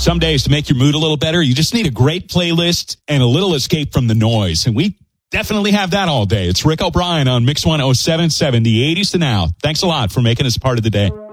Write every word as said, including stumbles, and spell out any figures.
Some days to make your mood a little better, you just need a great playlist and a little escape from the noise. And we definitely have that all day. It's Rick O'Brien on Mix one oh seven point seven, the eighties to now. Thanks a lot for making us part of the day.